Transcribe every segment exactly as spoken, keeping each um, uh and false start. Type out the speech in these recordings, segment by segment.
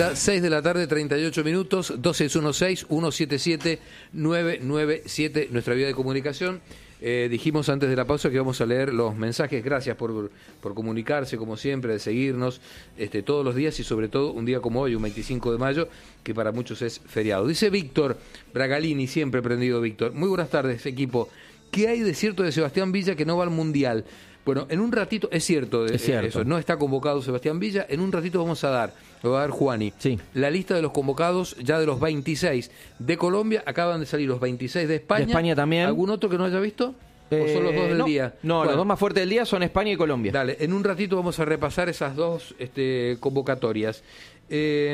vuelta, seis de la tarde, treinta y ocho minutos, dos seis uno seis, uno siete siete, nueve nueve siete, nuestra vía de comunicación. Eh, dijimos antes de la pausa que vamos a leer los mensajes. Gracias por, por comunicarse, como siempre, de seguirnos este, todos los días y sobre todo un día como hoy, un veinticinco de mayo, que para muchos es feriado. Dice Víctor Bragalini, siempre prendido Víctor. Muy buenas tardes, equipo. ¿Qué hay de cierto de Sebastián Villa que no va al Mundial? Bueno, en un ratito, es cierto, es cierto. Eh, eso, no está convocado Sebastián Villa, en un ratito vamos a dar, lo va a dar Juani, sí. la lista de los convocados ya de los veintiséis de Colombia, acaban de salir los veintiséis de España. De España también. ¿Algún otro que no haya visto? Eh, ¿O son los dos del no, día? No, bueno, los dos más fuertes del día son España y Colombia. Dale, en un ratito vamos a repasar esas dos este, convocatorias. Eh,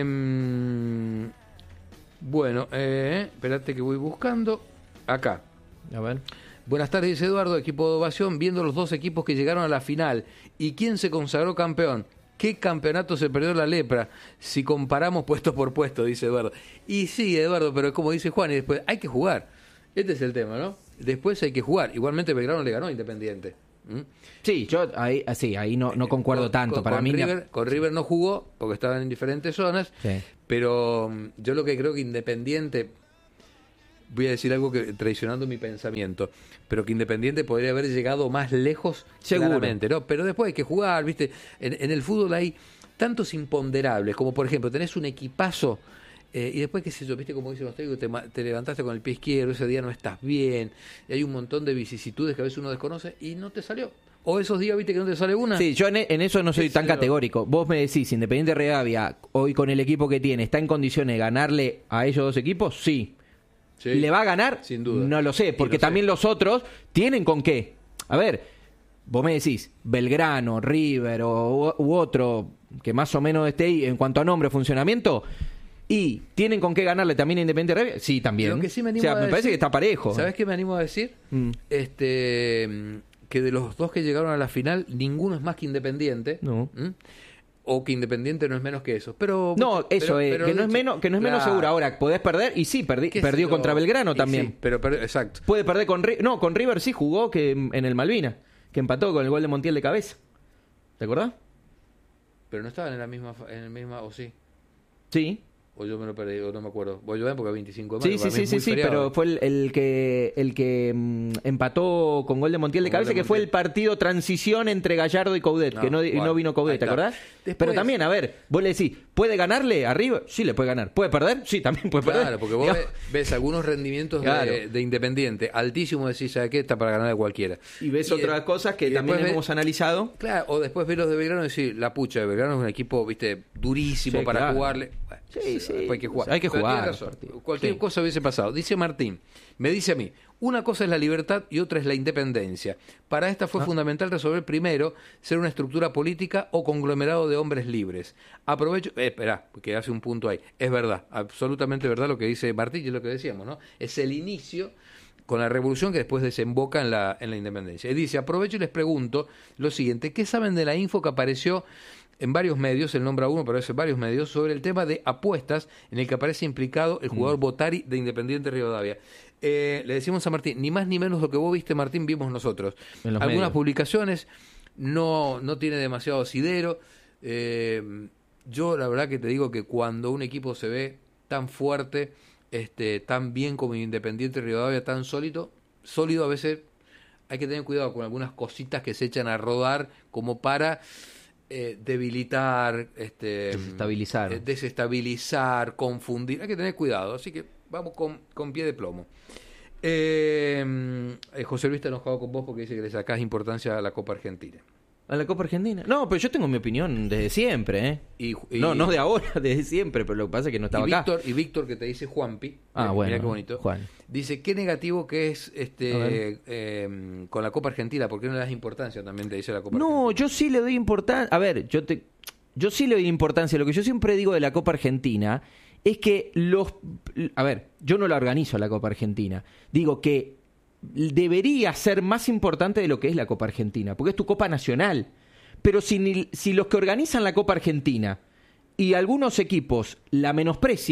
bueno, eh, espérate que voy buscando. Acá. A ver. Buenas tardes, dice Eduardo, equipo de Ovación, viendo los dos equipos que llegaron a la final. ¿Y quién se consagró campeón? ¿Qué campeonato se perdió la lepra? Si comparamos puesto por puesto, dice Eduardo. Y sí, Eduardo, pero como dice Juan, y después hay que jugar. Este es el tema, ¿no? Después hay que jugar. Igualmente Belgrano le ganó a Independiente. ¿Mm? Sí, yo ahí, sí, ahí no, no concuerdo con, tanto. Con, Para con mí River, no... con River no jugó porque estaban en diferentes zonas. Sí. Pero yo lo que creo que Independiente... Voy a decir algo que traicionando mi pensamiento, pero que Independiente podría haber llegado más lejos, seguramente, ¿no? Pero después hay que jugar, ¿viste? En, en el fútbol hay tantos imponderables, como por ejemplo, tenés un equipazo eh, y después, qué sé yo, ¿viste? Como dice Nostalgico, te, te levantaste con el pie izquierdo, ese día no estás bien, y hay un montón de vicisitudes que a veces uno desconoce y no te salió. O esos días, ¿viste que no te sale una? Sí, yo en, en eso no soy tan salió? categórico. Vos me decís, Independiente Rivadavia, hoy con el equipo que tiene, ¿está en condiciones de ganarle a ellos dos equipos? Sí. Sí, ¿le va a ganar? Sin duda. No lo sé, porque lo también sé. los otros tienen con qué. A ver, vos me decís, Belgrano, River o, u otro que más o menos esté ahí en cuanto a nombre, funcionamiento, y tienen con qué ganarle también a Independiente Rivadavia. Sí, también. Lo que sí me animo o sea, a me decir, parece que está parejo. ¿Sabés qué me animo a decir? Mm. Este, que de los dos que llegaron a la final, ninguno es más que Independiente. No. ¿Mm? O que Independiente no es menos que eso. Pero no, eso pero, es, pero que, no es menos, que no es menos claro. seguro. Ahora, podés perder, y sí, perdí, perdió contra Belgrano también. Sí, pero, pero exacto. Puede perder con River. No, con River sí jugó que en el Malvina, que empató con el gol de Montiel de cabeza. ¿Te acordás? Pero no estaban en la misma, en el misma, o sí. Sí. O yo me lo perdí, o no me acuerdo. Voy a ver porque veinticinco de mayo. Sí, sí, sí, sí, sí, pero fue el, el que el que mmm, empató con gol de Montiel de cabeza, que fue el partido transición entre Gallardo y Coudet, no, que no, bueno, no vino Coudet, ¿te acordás? Después, pero también, a ver, vos le decís, ¿puede ganarle arriba? Sí, le puede ganar. ¿Puede perder? Sí, también puede claro, perder. Claro, porque vos ves, ves algunos rendimientos claro. de, de Independiente altísimos, decís, ¿sabes qué? Está para ganar a cualquiera. Y ves y otras de, cosas que también ves, hemos analizado. Claro, o después ves los de Belgrano y decís, la pucha de Belgrano es un equipo, viste, durísimo sí, para claro. jugarle. Bueno, sí, sí. Hay que jugar. Hay que jugar. Cualquier sí. cosa hubiese pasado. Dice Martín, me dice a mí, una cosa es la libertad y otra es la independencia. Para esta fue ah. fundamental resolver primero ser una estructura política o conglomerado de hombres libres. Aprovecho, eh, espera, que hace un punto ahí. Es verdad, absolutamente verdad lo que dice Martín y es lo que decíamos, ¿no? Es el inicio con la revolución que después desemboca en la, en la independencia. Y dice, aprovecho y les pregunto lo siguiente, ¿qué saben de la info que apareció en varios medios, el nombra uno, pero es en varios medios, sobre el tema de apuestas en el que aparece implicado el jugador mm. Botari de Independiente Rivadavia? Eh, le decimos a Martín, ni más ni menos lo que vos viste, Martín, vimos nosotros. Algunas medios. publicaciones, no, no tiene demasiado asidero. Eh, yo la verdad que te digo que cuando un equipo se ve tan fuerte, este, tan bien como Independiente Rivadavia, tan sólido, sólido a veces hay que tener cuidado con algunas cositas que se echan a rodar como para... Eh, debilitar, este, desestabilizar. Eh, desestabilizar, confundir. Hay que tener cuidado, así que vamos con, con pie de plomo. Eh, eh, José Luis está enojado con vos porque dice que le sacás importancia a la Copa Argentina. ¿A la Copa Argentina? No, pero yo tengo mi opinión desde siempre, ¿eh? Y, y, no, no de ahora, desde siempre, pero lo que pasa es que no estaba y acá. Víctor, y Víctor, que te dice Juanpi, ah, mira, bueno, mira qué bonito, Juan. Dice, qué negativo que es este eh, con la Copa Argentina, ¿por qué no le das importancia? También te dice la Copa no, Argentina. No, yo sí le doy importancia, a ver, yo te, yo sí le doy importancia, lo que yo siempre digo de la Copa Argentina es que los, a ver, yo no la organizo la Copa Argentina, digo que debería ser más importante de lo que es la Copa Argentina, porque es tu Copa Nacional. Pero si, si los que organizan la Copa Argentina y algunos equipos la menosprecian,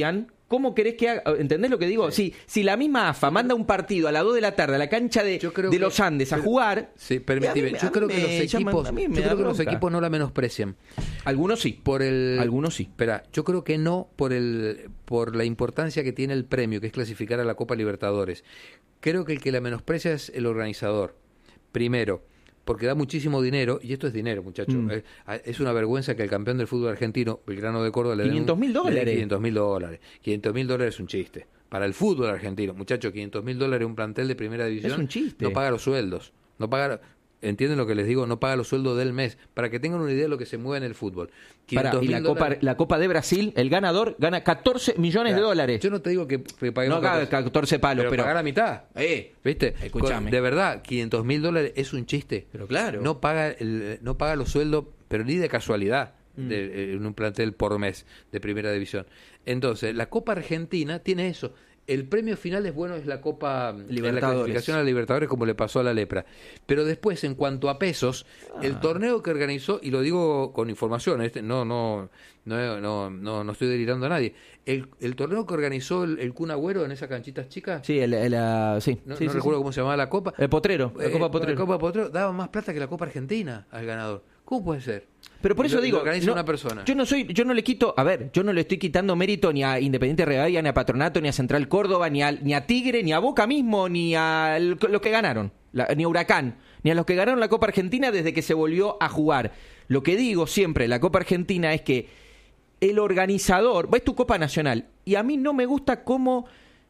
¿Cómo querés que haga? ¿Entendés lo que digo? Sí. Si, si la misma A F A manda un partido a las dos de la tarde a la cancha de, Yo creo de que- los Andes a pero- jugar, Sí, permitime. a mí- a Yo mí creo que me los llama- equipos, a mí me yo da creo que los bronca. equipos no la menosprecian. algunos sí. Por el, Algunos sí. Espera, yo creo que no por el por la importancia que tiene el premio, que es clasificar a la Copa Libertadores. Creo que el que la menosprecia es el organizador. Primero, porque da muchísimo dinero, y esto es dinero, muchachos. Mm. Es, es una vergüenza que el campeón del fútbol argentino, Belgrano de Córdoba, le den quinientos mil le den dólares. quinientos mil dólares. quinientos mil dólares es un chiste. Para el fútbol argentino, muchachos, quinientos mil dólares un plantel de primera división. Es un chiste. No paga los sueldos. No paga, ¿entienden lo que les digo? No paga los sueldos del mes. Para que tengan una idea de lo que se mueve en el fútbol. Pará, y la Copa, dólares- la Copa de Brasil, el ganador gana catorce millones de Claro, dólares. Yo no te digo que, que paguemos No cabe catorce, catorce palos, pero, pero... pagar la mitad. Eh, ¿Viste? Escuchame. De verdad, quinientos mil dólares es un chiste. Pero claro. No paga, el, no paga los sueldos, pero ni de casualidad, Mm. de, eh, en un plantel por mes de primera división. Entonces, la Copa Argentina tiene eso. El premio final es bueno, es la Copa, en la Libertadores. clasificación a la Libertadores, como le pasó a la Lepra. Pero después, en cuanto a pesos, el torneo que organizó, y lo digo con información, este, no, no, no, no, no, no estoy delirando a nadie, el, el torneo que organizó el, el Kun Agüero en esas canchitas chicas, Sí, el, el, ah, sí. no, sí, no sí, recuerdo sí. cómo se llamaba la Copa, El Potrero, la eh, Copa la Potrero. Copa Potrero daba más plata que la Copa Argentina al ganador. ¿Cómo puede ser? Pero por Y eso lo- y digo, lo organiza no, una persona. yo no soy, yo no le quito, a ver, yo no le estoy quitando mérito ni a Independiente Rivadavia, ni a Patronato, ni a Central Córdoba, ni a, ni a Tigre, ni a Boca mismo, ni a l- los que ganaron, la- ni a Huracán, ni a los que ganaron la Copa Argentina desde que se volvió a jugar. Lo que digo siempre, la Copa Argentina es que el organizador, es tu Copa Nacional, y a mí no me gusta cómo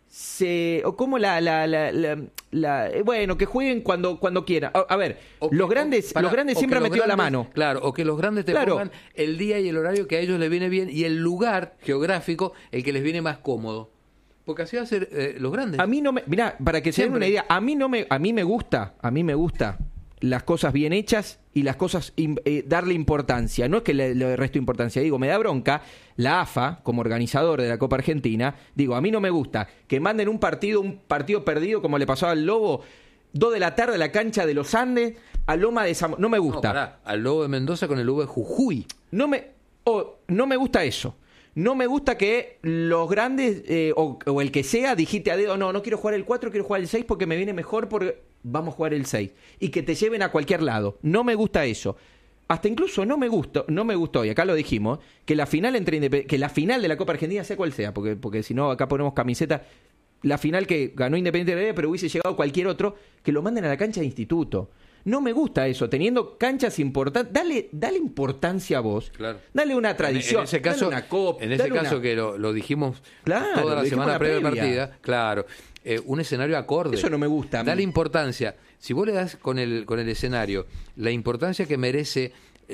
se o cómo la, la, la, la- la- eh, bueno, que jueguen cuando cuando quieran. A, a ver, O que- los grandes o- para- los grandes o siempre que han los metido la grandes- mano. Claro, o que los grandes te Claro. pongan el día y el horario que a ellos les viene bien y el lugar geográfico el que les viene más cómodo. Porque así va a ser eh, los grandes. A mí no me, mirá, para que se den Siempre. una idea, a mí no me, a mí me gusta, a mí me gusta las cosas bien hechas y las cosas im- eh, darle importancia. No es que le, le resto importancia, digo, me da bronca la A F A como organizador de la Copa Argentina. Digo, a mí no me gusta que manden un partido, un partido perdido como le pasó al Lobo, dos de la tarde a la cancha de los Andes, a Loma de Zamora. No me No, gusta. pará, al Lobo de Mendoza con el Lobo de Jujuy. No me, o no me gusta eso. No me gusta que los grandes, eh, o, o el que sea, dijiste a dedo, no, no quiero jugar el cuatro, quiero jugar el seis porque me viene mejor, porque vamos a jugar el seis. Y que te lleven a cualquier lado. No me gusta eso. Hasta incluso no me gustó, no me gustó, y acá lo dijimos, que la final entre Independ- que la final de la Copa Argentina sea cual sea, porque, porque si no acá ponemos camiseta, la final que ganó Independiente de Rivadavia, pero hubiese llegado cualquier otro, que lo manden a la cancha de instituto. No me gusta eso, teniendo canchas importantes, dale, dale importancia a vos, Claro. dale una tradición, En ese caso, dale una copa, en ese dale caso una- que lo, lo dijimos Claro, toda lo la dijimos semana en la previa al previa. partida, claro, eh, un escenario acorde. Eso no me gusta a mí. Dale importancia. Si vos le das con el con el escenario la importancia que merece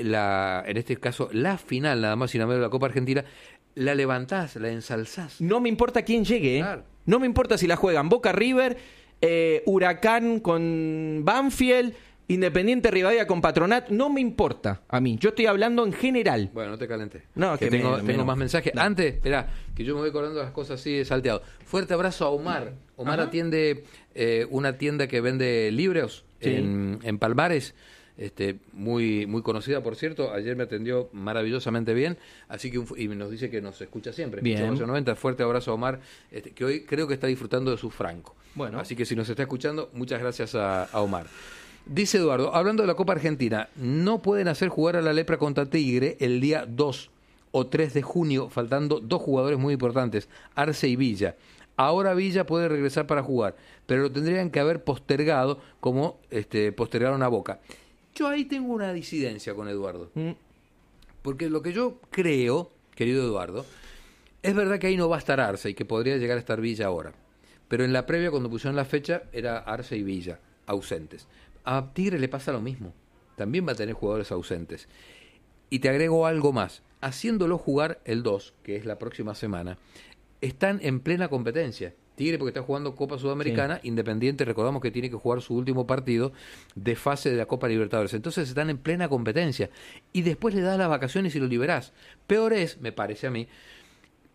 la, en este caso, la final, nada más y nada menos de la Copa Argentina, la levantás, la ensalzás. No me importa quién llegue, ¿eh? Claro. No me importa si la juegan Boca River, eh, Huracán con Banfield, Independiente Rivadavia con Patronato, no me importa a mí. Yo estoy hablando en general. Bueno, no te calenté. No, que que tengo, me- tengo menos. más mensajes. Dale. Antes, espera, que yo me voy acordando de las cosas así de salteado. Fuerte abrazo a Omar. Omar Ajá. atiende eh, una tienda que vende libros Sí. en, en Palmares. Este, muy muy conocida, por cierto. Ayer me atendió maravillosamente bien, así que un fu- y nos dice que nos escucha siempre. Bien. Escucha Ocho noventa. Fuerte abrazo a Omar, este, que hoy creo que está disfrutando de su franco. Bueno. Así que si nos está escuchando, muchas gracias a, a Omar. Dice Eduardo, hablando de la Copa Argentina, no pueden hacer jugar a la Lepra contra Tigre el día dos o tres de junio, faltando dos jugadores muy importantes, Arce y Villa. Ahora Villa puede regresar para jugar, pero lo tendrían que haber postergado como este, postergaron a Boca. Yo ahí tengo una disidencia con Eduardo, Mm. porque lo que yo creo, querido Eduardo, es verdad que ahí no va a estar Arce y que podría llegar a estar Villa ahora. Pero en la previa, cuando pusieron la fecha, era Arce y Villa ausentes. A Tigre le pasa lo mismo. También va a tener jugadores ausentes. Y te agrego algo más. Haciéndolo jugar el dos, que es la próxima semana, están en plena competencia. Tigre porque está jugando Copa Sudamericana, Independiente, recordamos que tiene que jugar su último partido de fase de la Copa Libertadores. Entonces están en plena competencia. Y después le das las vacaciones y lo liberás. Peor es, me parece a mí,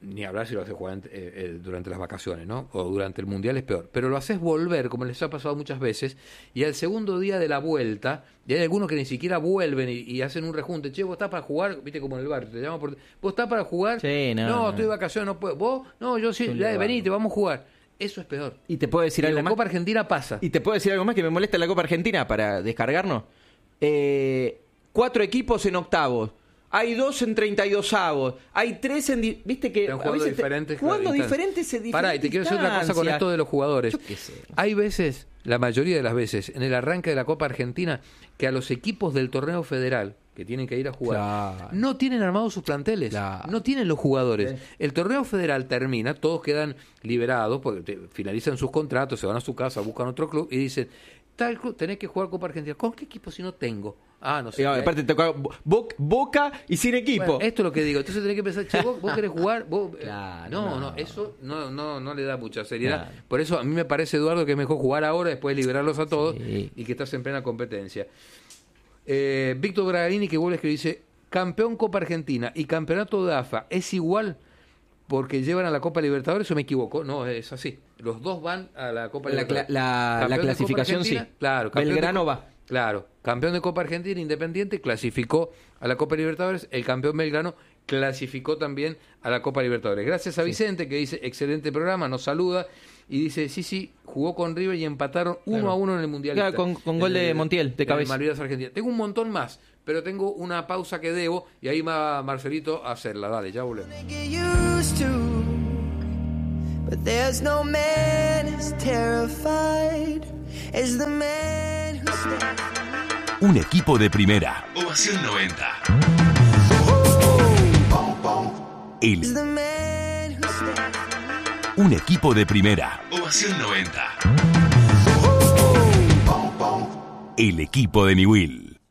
ni hablar si lo haces jugar eh, eh, durante las vacaciones, ¿no? O durante el Mundial es peor. Pero lo haces volver, como les ha pasado muchas veces, y al segundo día de la vuelta, y hay algunos que ni siquiera vuelven y, y hacen un rejunte. Che, ¿vos estás para jugar? Viste como en el bar, te llaman por... ¿Vos estás para jugar? Sí, no, no, no. estoy de vacaciones, no puedo. ¿Vos? No, yo sí, dale, venite, vamos a jugar. Eso es peor. Y te puedo decir Y en algo la más. Copa Argentina pasa. Y te puedo decir algo más que me molesta en la Copa Argentina para descargarnos. Eh, cuatro equipos en octavos. Hay dos en treinta y dos avos. Hay tres en... Di- ¿Viste que Están a jugando veces te- diferentes jugando instancias. diferentes en diferentes Pará, y te quiero decir otra cosa con instancias. esto de los jugadores. Yo qué sé. Hay veces, la mayoría de las veces, en el arranque de la Copa Argentina, que a los equipos del torneo federal, que tienen que ir a jugar, Claro. no tienen armados sus planteles, Claro. no tienen los jugadores. Sí. El torneo federal termina, todos quedan liberados, porque te- finalizan sus contratos, se van a su casa, buscan otro club y dicen, tal club, tenés que jugar Copa Argentina. ¿Con qué equipo si no tengo? Ah, no sé. Y, aparte te toca Bo- Boca y sin equipo. Bueno, esto es lo que digo. Entonces tenés que pensar, che, vos, vos querés jugar, vos... Claro, no, no. no, eso no, no, no le da mucha seriedad. Claro. Por eso a mí me parece, Eduardo, que es mejor jugar ahora, después liberarlos a todos Sí. y que estás en plena competencia. Eh, Víctor Braganini, que vuelve a escribir, dice, campeón Copa Argentina y campeonato de A F A, ¿es igual porque llevan a la Copa Libertadores o me equivoco? No, es así. Los dos van a la Copa La, Libertadores. cla- la- Campeón la de Copa clasificación sí. Argentina, claro. campeón de Belgrano Co- va. Claro, campeón de Copa Argentina Independiente clasificó a la Copa Libertadores, el campeón Belgrano clasificó también a la Copa Libertadores. Gracias a Vicente, que dice, excelente programa, nos saluda y dice, sí, sí, jugó con River y empataron uno Claro. a uno en el Mundial. Claro, con- con gol de Montiel, de cabeza. Malvinas Argentina. Tengo un montón más, pero tengo una pausa que debo y ahí va Marcelito a hacerla. Dale, ya volvemos. Get used to, but there's no man as terrified as the man who stands. Un equipo de primera. Ovación noventa. El, Is the man who stands. un equipo de primera. Ovación noventa. El equipo de Newell.